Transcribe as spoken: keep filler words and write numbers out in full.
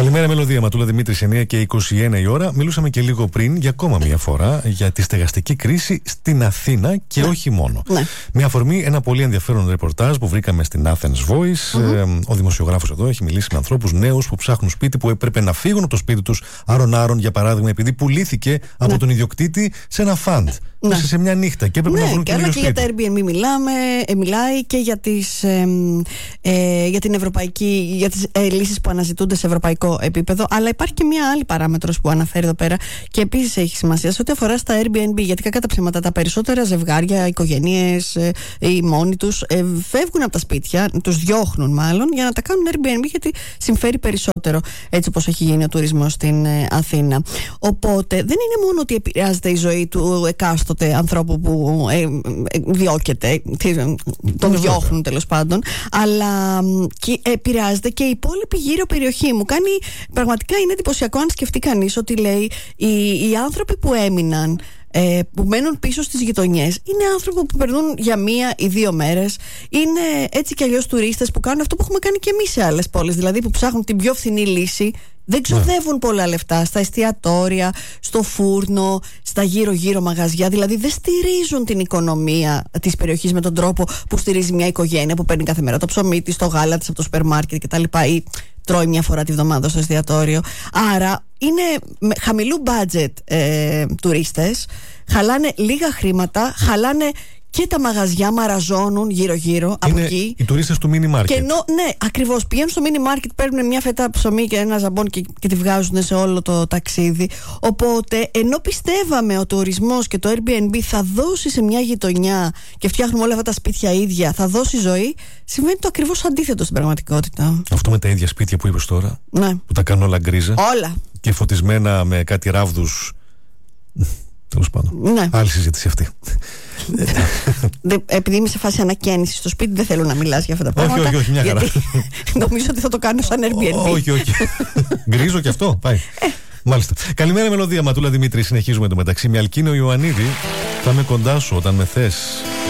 Καλημέρα, Μελωδία. Ματούλα Δημήτρη, εννιά και είκοσι ένα η ώρα. Μιλούσαμε και λίγο πριν για ακόμα μια φορά για τη στεγαστική κρίση στην Αθήνα και ναι. όχι μόνο. Ναι. Μια αφορμή, ένα πολύ ενδιαφέρον ρεπορτάζ που βρήκαμε στην Athens Voice. Mm-hmm. Ε, ο δημοσιογράφος εδώ έχει μιλήσει με ανθρώπους νέους που ψάχνουν σπίτι, που έπρεπε να φύγουν από το σπίτι τους άρον-άρον, για παράδειγμα, επειδή πουλήθηκε από ναι. τον ιδιοκτήτη σε ένα φαντ. Ναι. Σε μια νύχτα και έπρεπε ναι, να βρουν και, και για τα Airbnb μιλάμε, ε, μιλάει και για, τις, ε, ε, για την ευρωπαϊκή, για τις ε, λύσεις που αναζητούνται σε ευρωπαϊκό επίπεδο. Αλλά υπάρχει και μια άλλη παράμετρος που αναφέρει εδώ πέρα και επίσης έχει σημασία σε ό,τι αφορά στα Airbnb. Γιατί κατά ψέματα τα περισσότερα ζευγάρια, οικογένειες ε, ή μόνοι τους ε, φεύγουν από τα σπίτια, τους διώχνουν μάλλον, για να τα κάνουν Airbnb, γιατί συμφέρει περισσότερο, έτσι όπως έχει γίνει ο τουρισμός στην ε, Αθήνα. Οπότε δεν είναι μόνο ότι επηρεάζεται η ζωή του εκάστοτε ανθρώπου που ε, ε, διώκεται, τον διώχνουν τέλος πάντων, αλλά και επηρεάζεται και η υπόλοιπη γύρω περιοχή. Μου κάνει, πραγματικά είναι εντυπωσιακό αν σκεφτεί κανείς ότι λέει οι, οι άνθρωποι που έμειναν, Ε, που μένουν πίσω στις γειτονιές, είναι άνθρωποι που περνούν για μία ή δύο μέρες. Είναι έτσι κι αλλιώς τουρίστες που κάνουν αυτό που έχουμε κάνει και εμείς σε άλλες πόλεις, δηλαδή που ψάχνουν την πιο φθηνή λύση. Δεν ξοδεύουν πολλά λεφτά στα εστιατόρια, στο φούρνο, στα γύρω-γύρω μαγαζιά. Δηλαδή δεν στηρίζουν την οικονομία της περιοχής με τον τρόπο που στηρίζει μια οικογένεια που παίρνει κάθε μέρα το ψωμί της, το γάλα της από το σούπερ μάρκετ κτλ. Ή τρώει μια φορά τη βδομάδα στο εστιατόριο. Άρα είναι με χαμηλού budget ε, τουρίστες, χαλάνε λίγα χρήματα, χαλάνε και τα μαγαζιά, μαραζώνουν γύρω-γύρω από εκεί. Οι τουρίστες του mini market. Και ενώ, ναι, ακριβώς, πηγαίνουν στο mini market, παίρνουν μια φέτα ψωμί και ένα ζαμπόν και, και τη βγάζουν σε όλο το ταξίδι. Οπότε, ενώ πιστεύαμε ότι ο τουρισμός και το Airbnb θα δώσει σε μια γειτονιά και φτιάχνουμε όλα αυτά τα σπίτια ίδια, θα δώσει ζωή, συμβαίνει το ακριβώς αντίθετο στην πραγματικότητα. Αυτό με τα ίδια σπίτια που είπες τώρα, ναι. που τα κάνουν όλα γκρίζα. Όλα. Και φωτισμένα με κάτι ράβδους. Τέλος πάντων. Ναι. Άλλη συζήτηση αυτή. Επειδή είμαι σε φάση ανακαίνιση στο σπίτι, δεν θέλω να μιλάς για αυτά τα πράγματα. Όχι, όχι, όχι, μια χαρά. Νομίζω ότι θα το κάνω σαν Airbnb. Όχι, όχι. Γκρίζω και αυτό. Πάει. Μάλιστα. Καλημέρα, Μελωδία. Ματούλα Δημήτρη. Συνεχίζουμε το μεταξύ. Με Αλκίνο Ιωαννίδη. Θα είμαι κοντά σου όταν με θες.